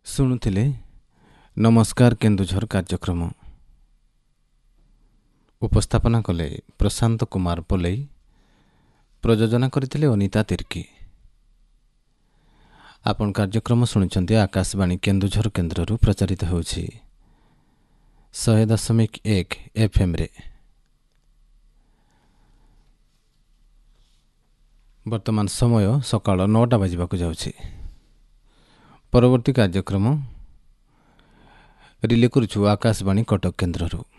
ଶୁଣୁଥିଲେ ନମସ୍କାର କେନ୍ଦୁଝର କାର୍ଯ୍ୟକ୍ରମ। ଉପସ୍ଥାପନା କଲେ ପ୍ରଶାନ୍ତ କୁମାର ପଲେଇ, ପ୍ରଯୋଜନା କରିଥିଲେ ଅନିତା ତିର୍କି। ଆପଣ କାର୍ଯ୍ୟକ୍ରମ ଶୁଣୁଛନ୍ତି ଆକାଶବାଣୀ କେନ୍ଦୁଝର କେନ୍ଦ୍ରରୁ ପ୍ରଚାରିତ ହେଉଛି 100.1 FM-ରେ। ବର୍ତ୍ତମାନ ସମୟ ସକାଳ 9ଟା ବାଜିବାକୁ ଯାଉଛି। ପରବର୍ତ୍ତୀ କାର୍ଯ୍ୟକ୍ରମ ରିଲେ କରୁଛୁ ଆକାଶବାଣୀ କଟକ କେନ୍ଦ୍ରରୁ।